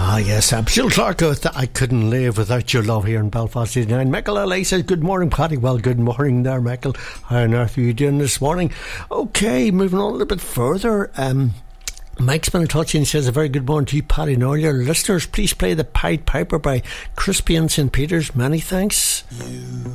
Ah, yes, Jill Clark with I Couldn't Live Without Your Love here in Belfast 89. Michael L.A. says, good morning, Paddy. Well, good morning there, Michael. How on earth are you doing this morning? Okay, moving on a little bit further. Mike's been in touch and he says, a very good morning to you, Paddy, and all your listeners. Please play the Pied Piper by Crispy and St. Peter's. Many thanks.